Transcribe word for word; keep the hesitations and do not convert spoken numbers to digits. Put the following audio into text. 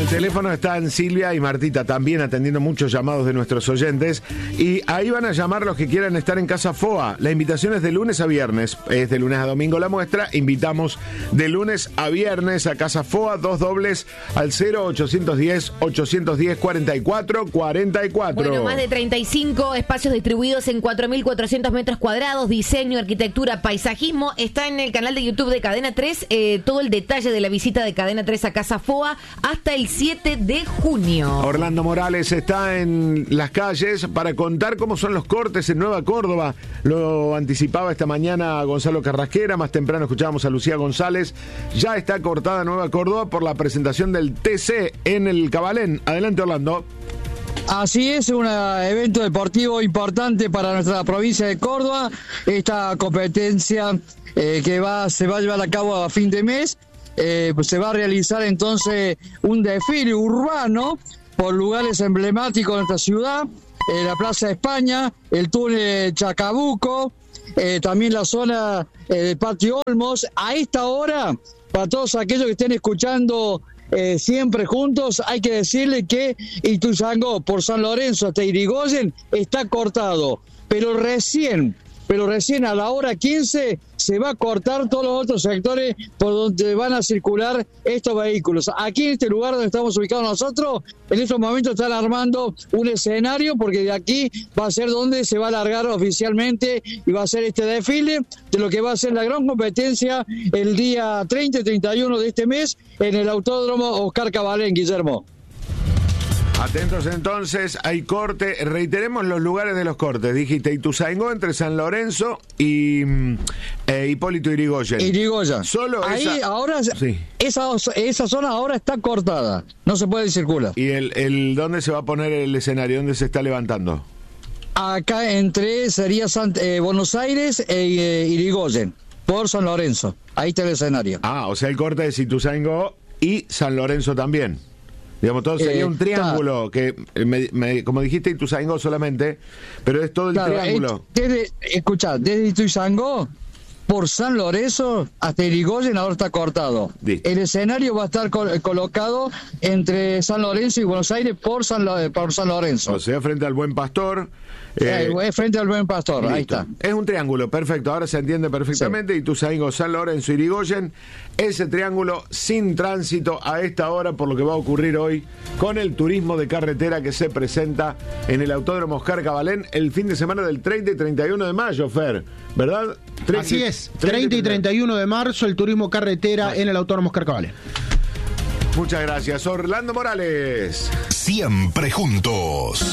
el teléfono están Silvia y Martita también atendiendo muchos llamados de nuestros oyentes y ahí van a llamar los que quieran estar en Casa F O A. La invitación es de lunes a viernes, es de lunes a domingo la muestra. Invitamos de lunes a viernes a Casa F O A, dos dobles al cero ochocientos diez, ochocientos diez, cuarenta y cuatro, cuarenta y cuatro. Bueno, más de treinta y cinco espacios distribuidos en cuatro mil cuatrocientos metros cuadrados, diseño, arquitectura, paisajismo. Está en el canal de YouTube de Cadena tres eh, todo el detalle de la visita de Cadena tres a Casa F O A hasta el siete de junio. Orlando Morales está en las calles para contar cómo son los cortes en Nueva Córdoba. Lo anticipaba esta mañana Gonzalo Carrasquera, más temprano escuchábamos a Lucía González. Ya está cortada Nueva Córdoba por la presentación del T C en el Cabalén. Adelante, Orlando. Así es, un evento deportivo importante para nuestra provincia de Córdoba. Esta competencia eh, que va se va a llevar a cabo a fin de mes. Eh, pues se va a realizar entonces un desfile urbano por lugares emblemáticos de nuestra ciudad, eh, la Plaza de España, el túnel Chacabuco, eh, también la zona eh, del Patio Olmos. A esta hora, para todos aquellos que estén escuchando eh, siempre juntos, hay que decirle que Ituzaingó por San Lorenzo hasta Irigoyen está cortado, pero recién pero recién a la hora quince se va a cortar todos los otros sectores por donde van a circular estos vehículos. Aquí en este lugar donde estamos ubicados nosotros, en estos momentos están armando un escenario porque de aquí va a ser donde se va a largar oficialmente y va a ser este desfile de lo que va a ser la gran competencia el día treinta y treinta y uno de este mes en el Autódromo Oscar Cabalén, Guillermo. Atentos entonces, hay corte. Reiteremos los lugares de los cortes. Dijiste Ituzaingó entre San Lorenzo y eh, Hipólito Yrigoyen. Yrigoyen. Solo ahí esa... ahora sí. esa, esa zona ahora está cortada. No se puede circular. ¿Y el, el dónde se va a poner el escenario? ¿Dónde se está levantando? Acá entre sería San, eh, Buenos Aires e eh, Yrigoyen, por San Lorenzo. Ahí está el escenario. Ah, o sea, el corte es Ituzaingó y San Lorenzo también. Digamos, todo sería eh, un triángulo, que me, me, como dijiste, Ituzaingó solamente, pero es todo el claro, triángulo. Desde, escuchá, desde Ituzaingó por San Lorenzo hasta Irigoyen ahora está cortado. Listo. El escenario va a estar col- colocado entre San Lorenzo y Buenos Aires por San, Lo- por San Lorenzo. O sea, frente al Buen Pastor. Eh, eh, frente al Buen Pastor, listo. Ahí está. Es un triángulo, perfecto, ahora se entiende perfectamente. Sí. Ituzaingó, San Lorenzo, Irigoyen, ese triángulo sin tránsito a esta hora por lo que va a ocurrir hoy con el turismo de carretera que se presenta en el Autódromo Oscar Cabalén el fin de semana del treinta y treinta y uno de mayo, Fer, ¿verdad? treinta, Así es, treinta y treinta y uno de marzo el turismo carretera ah. en el Autódromo Oscar Cabalén. Muchas gracias, Orlando Morales. Siempre juntos.